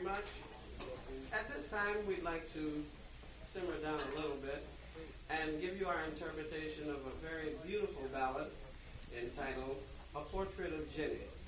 much. At this time, we'd like to simmer down a little bit and give you our interpretation of a very beautiful ballad entitled A Portrait of Jenny.